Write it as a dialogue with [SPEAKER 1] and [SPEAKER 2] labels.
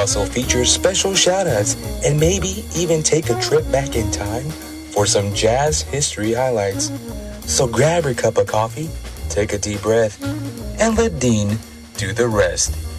[SPEAKER 1] also feature special shoutouts and maybe even take a trip back in time for some jazz history highlights. So grab your cup of coffee, take a deep breath, and let Dean do the rest.